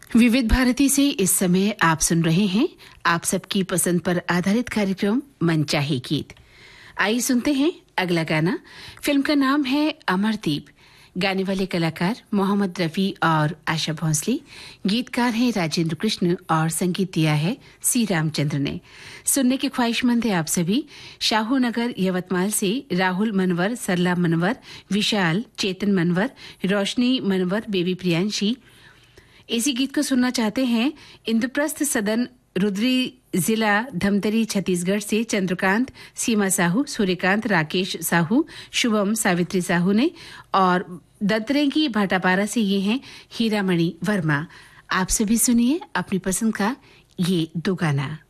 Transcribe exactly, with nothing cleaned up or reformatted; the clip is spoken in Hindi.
विविध भारती से इस समय आप सुन रहे हैं आप सबकी पसंद पर आधारित कार्यक्रम मन चाहे गीत। आइए सुनते हैं अगला गाना। फिल्म का नाम है अमरदीप। गाने वाले कलाकार मोहम्मद रफी और आशा भोंसले। गीतकार हैं राजेंद्र कृष्ण और संगीत दिया है सी रामचंद्र ने। सुनने की ख्वाहिशमंद है आप सभी। शाहू नगर यवतमाल से राहुल मनवर, सरला मनवर, विशाल, चेतन मनवर, रोशनी मनवर, बेबी प्रियांशी इसी गीत को सुनना चाहते हैं। इंद्रप्रस्थ सदन, रुद्री जिला, धमतरी, छत्तीसगढ़ से चंद्रकांत, सीमा साहू, सूर्यकांत, राकेश साहू, शुभम, सावित्री साहू ने और दत्तरेंगी भाटापारा से ये हैं हीरामणि वर्मा। आप सभी सुनिए अपनी पसंद का ये दो गाना।